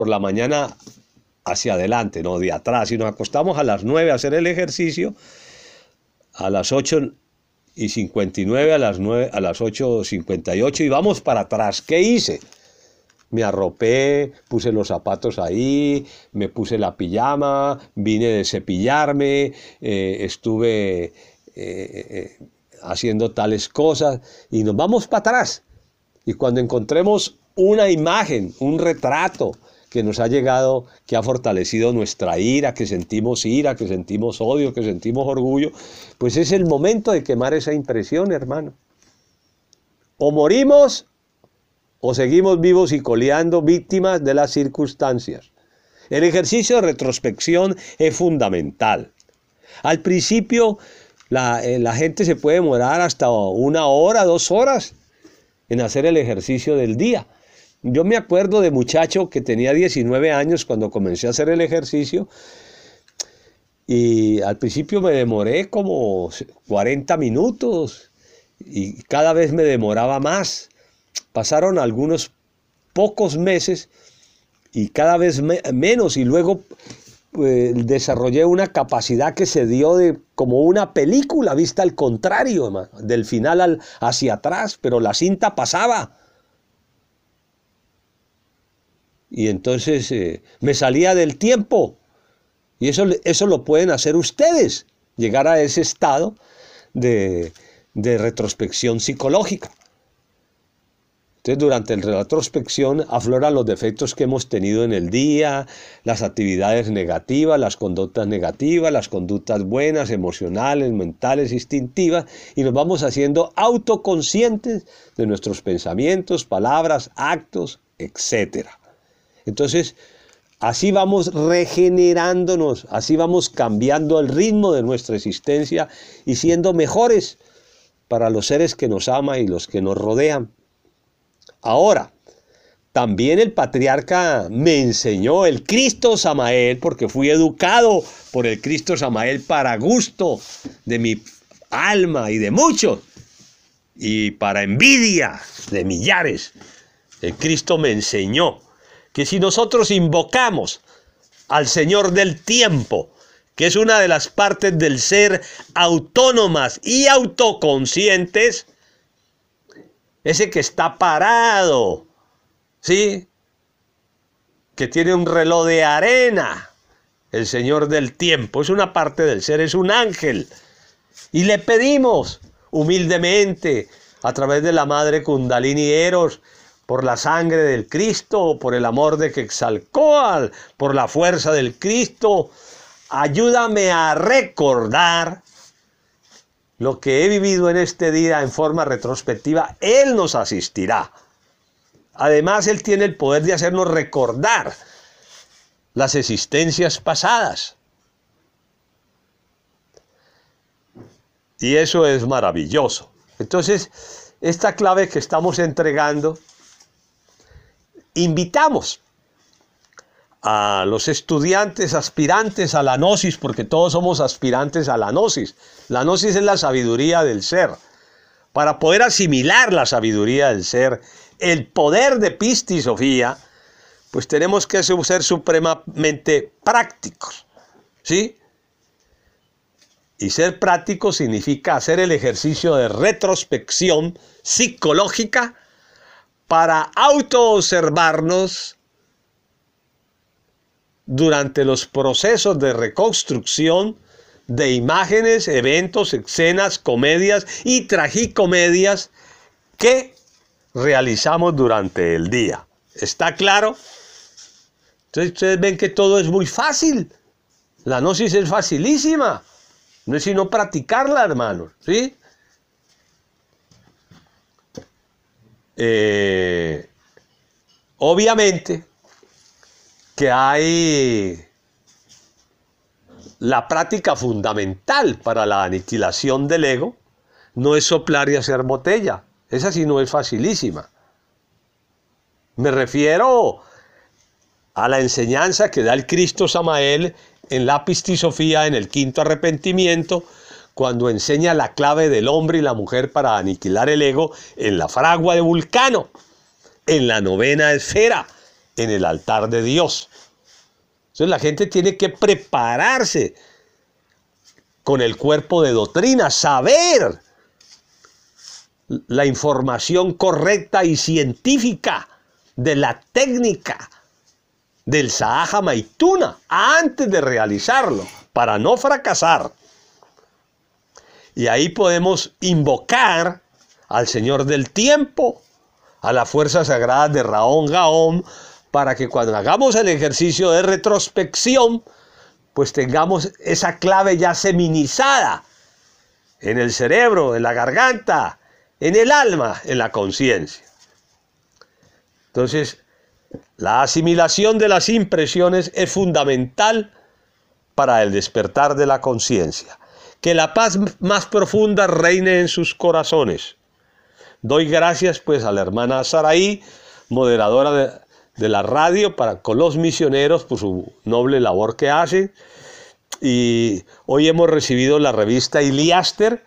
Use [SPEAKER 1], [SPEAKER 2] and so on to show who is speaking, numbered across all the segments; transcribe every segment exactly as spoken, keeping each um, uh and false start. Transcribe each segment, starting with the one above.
[SPEAKER 1] por la mañana hacia adelante, no de atrás. Y nos acostamos a las nueve a hacer el ejercicio, a las ocho y cincuenta y nueve, a las, nueve, a las ocho cincuenta y ocho y vamos para atrás. ¿Qué hice? Me arropé, puse los zapatos ahí, me puse la pijama, vine de cepillarme, eh, estuve eh, eh, haciendo tales cosas y nos vamos para atrás. Y cuando encontremos una imagen, un retrato que nos ha llegado, que ha fortalecido nuestra ira, que sentimos ira, que sentimos odio, que sentimos orgullo, pues es el momento de quemar esa impresión, hermano. O morimos o seguimos vivos y coleando, víctimas de las circunstancias. El ejercicio de retrospección es fundamental. Al principio la, eh, la gente se puede demorar hasta una hora, dos horas en hacer el ejercicio del día. Yo me acuerdo de muchacho que tenía diecinueve años cuando comencé a hacer el ejercicio y al principio me demoré como cuarenta minutos y cada vez me demoraba más. Pasaron algunos pocos meses y cada vez me menos y luego eh, desarrollé una capacidad que se dio de como una película vista al contrario, hermano, del final al, hacia atrás, pero la cinta pasaba. Y entonces eh, me salía del tiempo. Y eso, eso lo pueden hacer ustedes, llegar a ese estado de, de retrospección psicológica. Entonces, durante la retrospección afloran los defectos que hemos tenido en el día, las actividades negativas, las conductas negativas, las conductas buenas, emocionales, mentales, instintivas, y nos vamos haciendo autoconscientes de nuestros pensamientos, palabras, actos, etcétera. Entonces, así vamos regenerándonos, así vamos cambiando el ritmo de nuestra existencia y siendo mejores para los seres que nos aman y los que nos rodean. Ahora, también el patriarca me enseñó el Cristo Samael, porque fui educado por el Cristo Samael para gusto de mi alma y de muchos, y para envidia de millares. El Cristo me enseñó que si nosotros invocamos al Señor del tiempo, que es una de las partes del ser autónomas y autoconscientes, ese que está parado, ¿sí? Que tiene un reloj de arena, el Señor del tiempo, es una parte del ser, es un ángel. Y le pedimos humildemente, a través de la Madre Kundalini Eros, por la sangre del Cristo, por el amor de Quetzalcóatl, por la fuerza del Cristo, ayúdame a recordar lo que he vivido en este día en forma retrospectiva. Él nos asistirá. Además, Él tiene el poder de hacernos recordar las existencias pasadas. Y eso es maravilloso. Entonces, esta clave que estamos entregando, invitamos a los estudiantes aspirantes a la gnosis, porque todos somos aspirantes a la gnosis. La gnosis es la sabiduría del ser. Para poder asimilar la sabiduría del ser, el poder de Pistis Sophia, pues tenemos que ser supremamente prácticos, ¿sí? Y ser práctico significa hacer el ejercicio de retrospección psicológica para autoobservarnos durante los procesos de reconstrucción de imágenes, eventos, escenas, comedias y tragicomedias que realizamos durante el día. ¿Está claro? Entonces ustedes ven que todo es muy fácil. La gnosis es facilísima. No es sino practicarla, hermanos, ¿sí? Eh, obviamente que hay la práctica fundamental para la aniquilación del ego, no es soplar y hacer botella. Esa sí no es facilísima. Me refiero a la enseñanza que da el Cristo Samael en la Pistis Sophia, en el quinto arrepentimiento, cuando enseña la clave del hombre y la mujer para aniquilar el ego en la fragua de Vulcano, en la novena esfera, en el altar de Dios. Entonces la gente tiene que prepararse con el cuerpo de doctrina, saber la información correcta y científica de la técnica del Sahaja Maituna antes de realizarlo, para no fracasar. Y ahí podemos invocar al Señor del Tiempo, a las fuerzas sagradas de Raón Gaón, para que cuando hagamos el ejercicio de retrospección, pues tengamos esa clave ya seminizada en el cerebro, en la garganta, en el alma, en la conciencia. Entonces, la asimilación de las impresiones es fundamental para el despertar de la conciencia. Que la paz más profunda reine en sus corazones. Doy gracias pues a la hermana Saraí, moderadora de, de la radio para, con los misioneros por su noble labor que hace. Y hoy hemos recibido la revista Iliaster,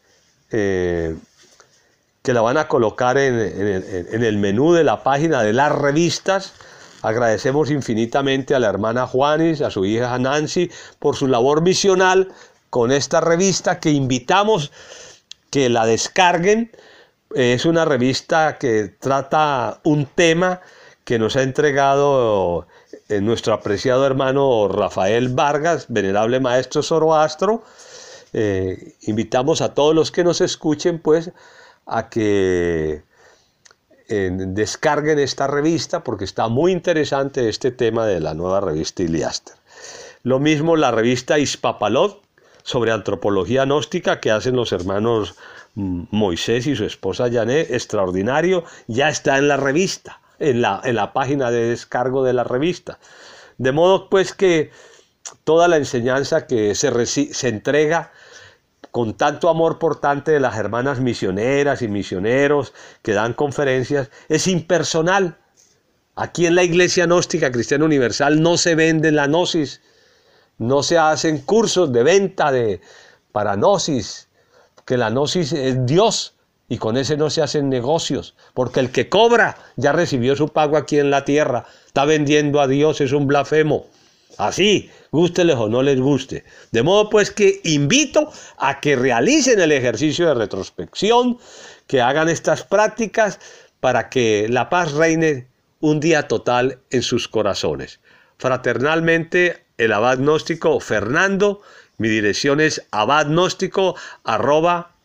[SPEAKER 1] eh, que la van a colocar en, en, el, en el menú de la página de las revistas. Agradecemos infinitamente a la hermana Juanis, a su hija Nancy, por su labor misional con esta revista, que invitamos que la descarguen. Es una revista que trata un tema que nos ha entregado nuestro apreciado hermano Rafael Vargas, venerable maestro Zoroastro. Eh, invitamos a todos los que nos escuchen pues a que eh, descarguen esta revista, porque está muy interesante este tema de la nueva revista Iliaster. Lo mismo la revista Ispapalot sobre antropología gnóstica que hacen los hermanos Moisés y su esposa Janet, extraordinario, ya está en la revista, en la, en la página de descargo de la revista. De modo pues que toda la enseñanza que se, se entrega con tanto amor por parte de las hermanas misioneras y misioneros que dan conferencias, es impersonal. Aquí en la Iglesia Gnóstica Cristiana Universal no se vende la gnosis, no se hacen cursos de venta de, para gnosis, que la gnosis es Dios y con ese no se hacen negocios, porque el que cobra ya recibió su pago aquí en la tierra, está vendiendo a Dios, es un blasfemo. Así, gústeles o no les guste. De modo pues que invito a que realicen el ejercicio de retrospección, que hagan estas prácticas para que la paz reine un día total en sus corazones. Fraternalmente, el abad gnóstico Fernando. Mi dirección es abadgnóstico arroba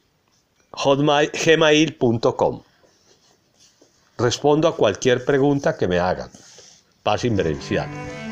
[SPEAKER 1] gmail punto com. Respondo a cualquier pregunta que me hagan. Paz inverencial.